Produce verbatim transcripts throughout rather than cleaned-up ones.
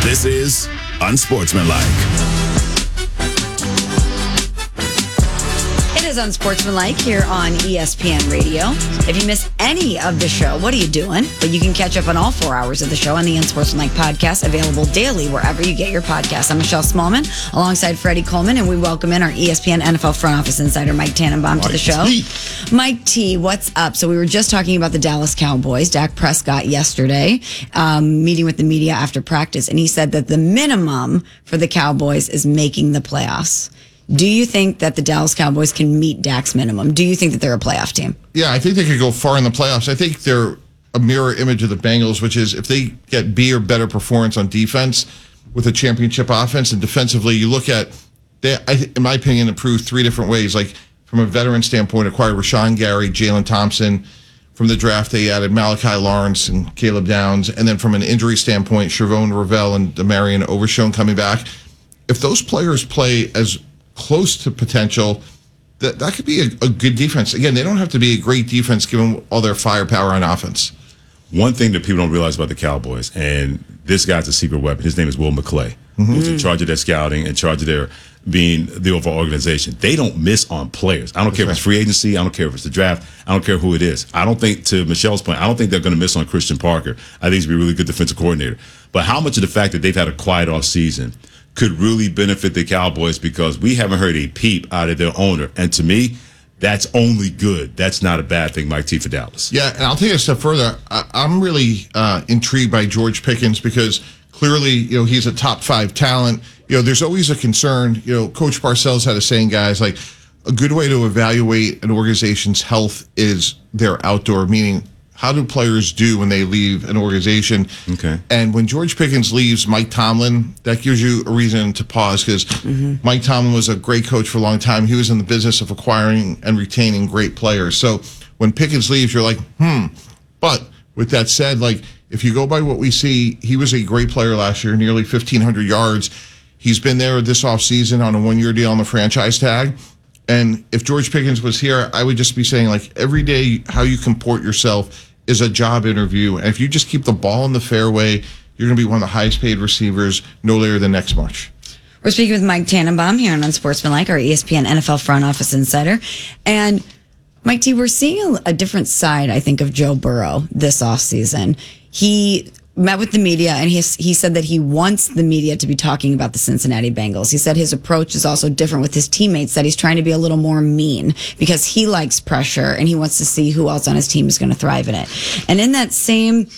This is Unsportsmanlike. It is Unsportsmanlike here on E S P N Radio. If you miss any of the show, what are you doing? But you can catch up on all four hours of the show on the Unsportsmanlike podcast, available daily wherever you get your podcasts. I'm Michelle Smallman, alongside Freddie Coleman, and we welcome in our E S P N N F L front office insider, Mike Tannenbaum, to the show. T. Mike T, what's up? So we were just talking about the Dallas Cowboys. Dak Prescott yesterday, um, meeting with the media after practice, and he said that the minimum for the Cowboys is making the playoffs. Do you think that the Dallas Cowboys can meet Dak's minimum? Do you think that they're a playoff team? Yeah, I think they could go far in the playoffs. I think they're a mirror image of the Bengals, which is if they get B or better performance on defense with a championship offense, and defensively, you look at, they, I, in my opinion, improved three different ways. Like from a veteran standpoint, acquired Rashawn Gary, Jalen Thompson. From the draft, they added Malachi Lawrence and Caleb Downs. And then from an injury standpoint, Shervon Ravel and Demarion Overshown coming back. If those players play as close to potential, that that could be a, a good defense. Again, they don't have to be a great defense given all their firepower on offense. One thing that people don't realize about the Cowboys, and this guy's a secret weapon, his name is Will McClay, mm-hmm. who's in charge of their scouting, in charge of their being the overall organization. They don't miss on players. I don't That's care right. if it's free agency. I don't care if it's the draft. I don't care who it is. I don't think, to Michelle's point, I don't think they're going to miss on Christian Parker. I think he's going to be a really good defensive coordinator. But how much of the fact that they've had a quiet off season could really benefit the Cowboys, because we haven't heard a peep out of their owner. And to me, that's only good. That's not a bad thing, Mike T, for Dallas. Yeah, and I'll take it a step further. I, I'm really uh, intrigued by George Pickens, because clearly, you know, he's a top five talent. You know, there's always a concern. You know, Coach Parcells had a saying, guys, like a good way to evaluate an organization's health is their outdoor, meaning how do players do when they leave an organization? Okay. And when George Pickens leaves Mike Tomlin, that gives you a reason to pause, because mm-hmm. Mike Tomlin was a great coach for a long time. He was in the business of acquiring and retaining great players. So when Pickens leaves, you're like, hmm. But with that said, like if you go by what we see, he was a great player last year, nearly fifteen hundred yards. He's been there this offseason on a one-year deal on the franchise tag. And if George Pickens was here, I would just be saying, like, every day how you comport yourself is a job interview. And if you just keep the ball in the fairway, you're going to be one of the highest paid receivers no later than next March. We're speaking with Mike Tannenbaum here on Unsportsmanlike, our E S P N N F L front office insider. And Mike T, we're seeing a, a different side, I think, of Joe Burrow this offseason. He met with the media, and he, he said that he wants the media to be talking about the Cincinnati Bengals. He said his approach is also different with his teammates, that he's trying to be a little more mean because he likes pressure and he wants to see who else on his team is going to thrive in it. And in that same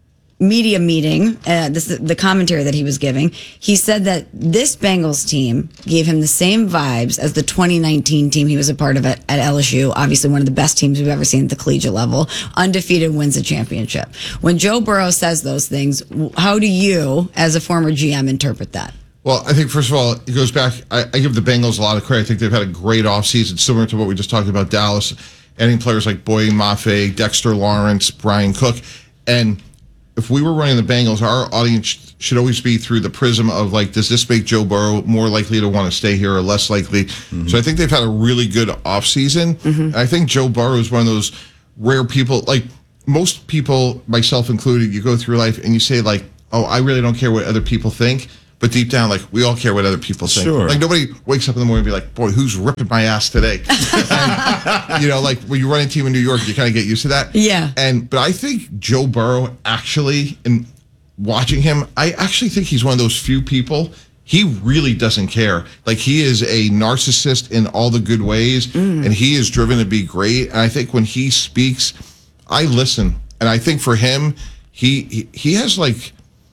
media meeting, uh, this the commentary that he was giving, he said that this Bengals team gave him the same vibes as the twenty nineteen team he was a part of at, at L S U, obviously one of the best teams we've ever seen at the collegiate level, undefeated, wins a championship. When Joe Burrow says those things, how do you, as a former G M, interpret that? Well, I think, first of all, it goes back, I, I give the Bengals a lot of credit. I think they've had a great offseason, similar to what we just talked about Dallas, adding players like Boye Mafe, Dexter Lawrence, Brian Cook, and if we were running the Bengals, our audience should always be through the prism of, like, does this make Joe Burrow more likely to want to stay here or less likely? Mm-hmm. So I think they've had a really good offseason. Mm-hmm. I think Joe Burrow is one of those rare people, like most people, myself included, you go through life and you say, like, oh, I really don't care what other people think. But deep down, like, we all care what other people think. Sure. Like, nobody wakes up in the morning and be like, boy, who's ripping my ass today? And, you know, like, when you run a team in New York, you kind of get used to that. Yeah. And, but I think Joe Burrow actually, in watching him, I actually think he's one of those few people, he really doesn't care. Like, he is a narcissist in all the good ways, mm. and he is driven to be great. And I think when he speaks, I listen. And I think for him, he he, he has, like,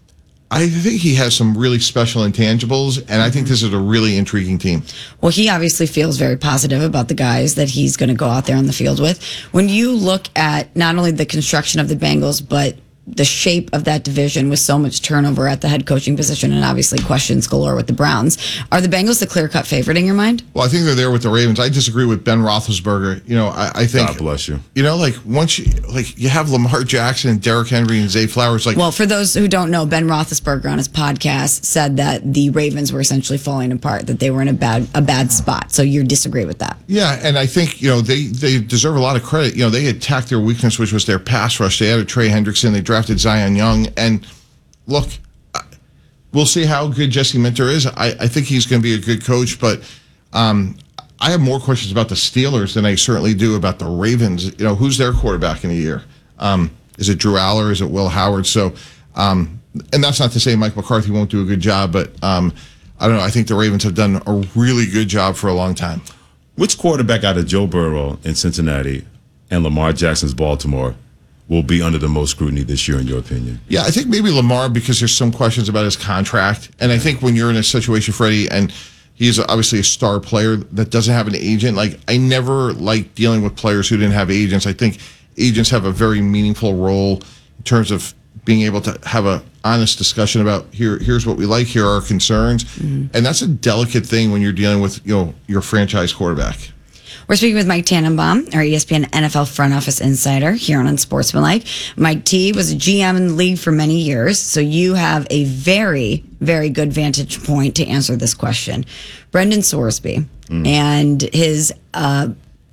I think he has some really special intangibles, and I think this is a really intriguing team. Well, he obviously feels very positive about the guys that he's going to go out there on the field with. When you look at not only the construction of the Bengals, but the shape of that division with so much turnover at the head coaching position and obviously questions galore with the Browns, are the Bengals the clear-cut favorite in your mind? Well, I think they're there with the Ravens. I disagree with Ben Roethlisberger. You know, I, I think... God bless you. You know, like, once you... Like, you have Lamar Jackson and Derrick Henry and Zay Flowers, like... Well, for those who don't know, Ben Roethlisberger on his podcast said that the Ravens were essentially falling apart, that they were in a bad a bad spot. So you disagree with that? Yeah, and I think, you know, they, they deserve a lot of credit. You know, they attacked their weakness, which was their pass rush. They added Trey Hendrickson. They drafted Zion Young. And, look... we'll see how good Jesse Minter is. I, I think he's going to be a good coach, but um, I have more questions about the Steelers than I certainly do about the Ravens. You know, who's their quarterback in a year? Um, is it Drew Aller? Is it Will Howard? So, um, and that's not to say Mike McCarthy won't do a good job, but um, I don't know. I think the Ravens have done a really good job for a long time. Which quarterback out of Joe Burrow in Cincinnati and Lamar Jackson's Baltimore will be under the most scrutiny this year, in your opinion? Yeah, I think maybe Lamar, because there's some questions about his contract. And I think when you're in a situation, Freddie, and he's obviously a star player that doesn't have an agent, like, I never like dealing with players who didn't have agents. I think agents have a very meaningful role in terms of being able to have a honest discussion about here, here's what we like, here are our concerns. Mm-hmm. And that's a delicate thing when you're dealing with, you know, your franchise quarterback. We're speaking with Mike Tannenbaum, our E S P N N F L front office insider here on Unsportsmanlike. Mike T was a G M in the league for many years, so you have a very, very good vantage point to answer this question. Brendan Sorsby mm. and his uh,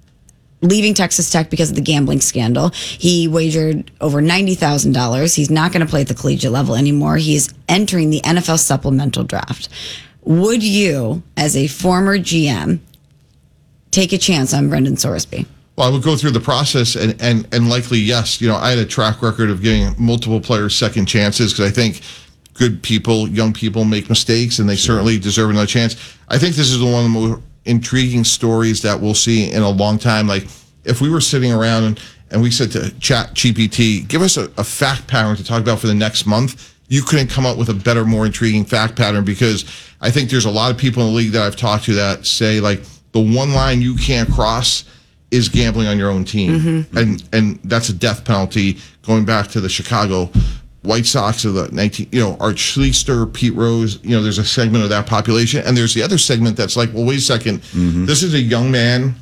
leaving Texas Tech because of the gambling scandal. He wagered over ninety thousand dollars. He's not going to play at the collegiate level anymore. He is entering the N F L supplemental draft. Would you, as a former G M, take a chance on Brendan Sorsby? Well, I would go through the process and, and, and likely, yes. You know, I had a track record of giving multiple players second chances because I think good people, young people make mistakes and they certainly deserve another chance. I think this is one of the more intriguing stories that we'll see in a long time. Like, if we were sitting around and, and we said to Chat G P T, give us a, a fact pattern to talk about for the next month, you couldn't come up with a better, more intriguing fact pattern, because I think there's a lot of people in the league that I've talked to that say, like, the one line you can't cross is gambling on your own team. Mm-hmm. And and that's a death penalty going back to the Chicago White Sox of the nineteen, you know, Art Schlichter, Pete Rose, you know, there's a segment of that population. And there's the other segment that's like, well, wait a second. Mm-hmm. This is a young man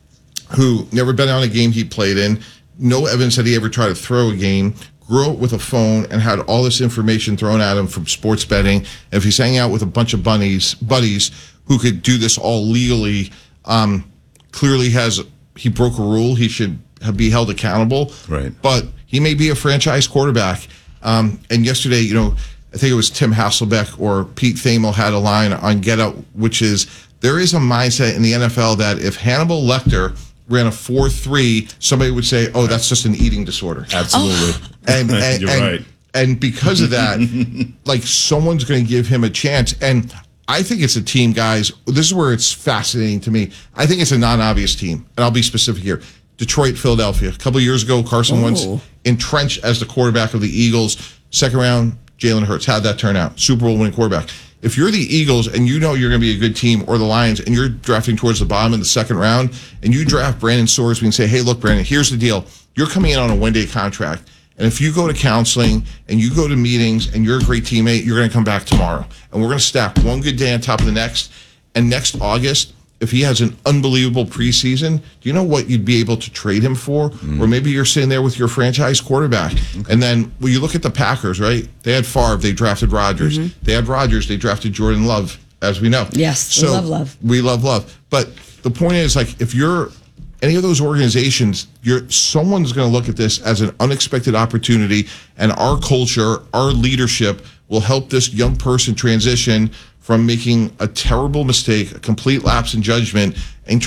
who never been on a game he played in, no evidence that he ever tried to throw a game, grew up with a phone and had all this information thrown at him from sports betting. And if he's hanging out with a bunch of bunnies, buddies who could do this all legally, um, clearly has, he broke a rule. He should have, be held accountable. Right. But he may be a franchise quarterback. Um, and yesterday, you know, I think it was Tim Hasselbeck or Pete Thamel had a line on Get Up, which is, there is a mindset in the N F L that if Hannibal Lecter ran a four three, somebody would say, oh, that's just an eating disorder. Absolutely. Oh. And, and, You're and, right. And because of that, like, someone's going to give him a chance. And I think it's a team, guys. This is where it's fascinating to me. I think it's a non-obvious team. And I'll be specific here. Detroit, Philadelphia. A couple of years ago, Carson oh. Wentz entrenched as the quarterback of the Eagles. Second round, Jalen Hurts. How'd that turn out? Super Bowl winning quarterback. If you're the Eagles and you know you're going to be a good team, or the Lions, and you're drafting towards the bottom in the second round, and you draft Brandon Sorsby and say, hey, look, Brandon, here's the deal. You're coming in on a one-day contract. And if you go to counseling and you go to meetings and you're a great teammate, you're going to come back tomorrow. And we're going to stack one good day on top of the next. And next August, if he has an unbelievable preseason, do you know what you'd be able to trade him for? Mm. Or maybe you're sitting there with your franchise quarterback. Okay. And then when you look at the Packers, right? They had Favre, they drafted Rodgers. Mm-hmm. They had Rodgers, they drafted Jordan Love, as we know. Yes, so we love Love. We love Love. But the point is, like, if you're any of those organizations, you're someone's going to look at this as an unexpected opportunity, and our culture, our leadership will help this young person transition from making a terrible mistake, a complete lapse in judgment, and